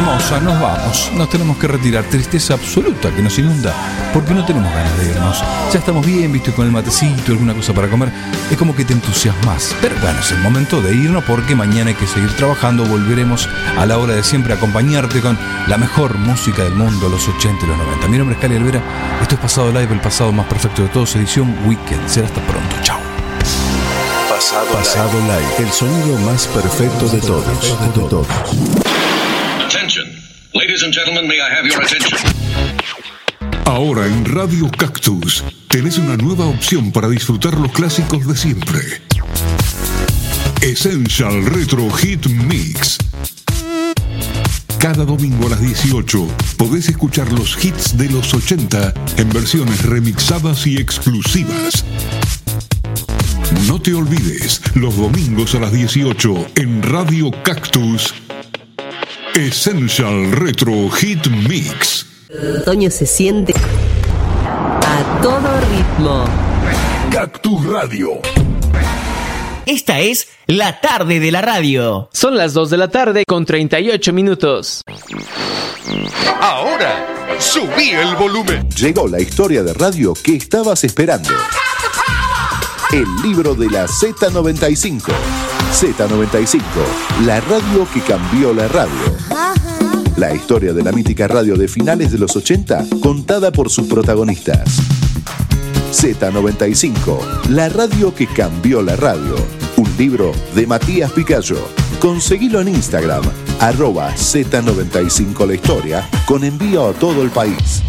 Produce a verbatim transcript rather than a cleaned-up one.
hermosa, nos vamos, nos tenemos que retirar. Tristeza absoluta que nos inunda porque no tenemos ganas de irnos. Ya estamos bien, viste, con el matecito, alguna cosa para comer. Es como que te entusiasmas. Pero bueno, es el momento de irnos porque mañana hay que seguir trabajando. Volveremos a la hora de siempre a acompañarte con la mejor música del mundo, los ochenta y los noventa. Mi nombre es Cali Alvera. Esto es Pasado Live, el pasado más perfecto de todos, edición Weekend. Será hasta pronto. Chao. Pasado, Pasado Live. Live, el sonido más perfecto de todos, de todos. Attention, ladies and gentlemen, may I have your attention? Ahora en Radio Cactus tenés una nueva opción para disfrutar los clásicos de siempre. Essential Retro Hit Mix. Cada domingo a las dieciocho podés escuchar los hits de los ochenta en versiones remixadas y exclusivas. No te olvides, los domingos a las dieciocho en Radio Cactus, Essential Retro Hit Mix. El otoño se siente a todo ritmo. Cactus Radio. Esta es la tarde de la radio. Son las dos de la tarde con treinta y ocho minutos. Ahora, subí el volumen. Llegó la historia de radio que estabas esperando. El libro de la Z noventa y cinco. Z noventa y cinco, la radio que cambió la radio. La historia de la mítica radio de finales de los ochenta, contada por sus protagonistas. Z noventa y cinco, la radio que cambió la radio. Un libro de Matías Picayo. Conseguilo en Instagram, arroba Z noventa y cinco la historia, con envío a todo el país.